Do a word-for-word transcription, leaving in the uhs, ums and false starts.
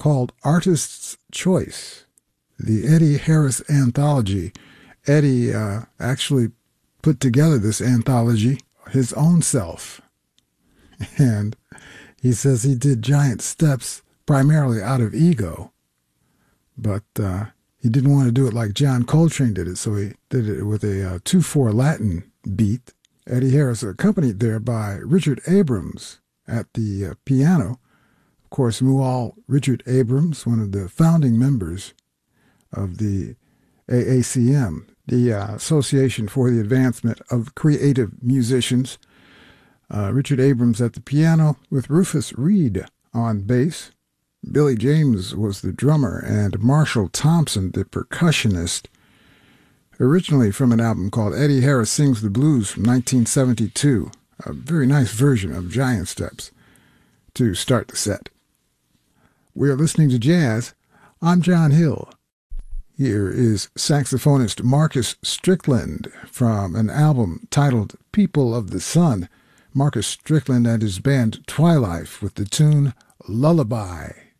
called Artist's Choice, the Eddie Harris Anthology. Eddie uh, actually put together this anthology his own self. And he says he did Giant Steps primarily out of ego, but uh, he didn't want to do it like John Coltrane did it, so he did it with a uh, two four Latin beat. Eddie Harris, accompanied there by Richard Abrams at the uh, piano. Of course, Mual Richard Abrams, one of the founding members of the A A C M, the uh, Association for the Advancement of Creative Musicians. Uh, Richard Abrams at the piano with Rufus Reid on bass. Billy James was the drummer, and Marshall Thompson, the percussionist, originally from an album called Eddie Harris Sings the Blues from nineteen seventy-two, a very nice version of Giant Steps to start the set. We are listening to jazz. I'm John Hill. Here is saxophonist Marcus Strickland from an album titled People of the Sun. Marcus Strickland and his band Twilife with the tune Lullaby.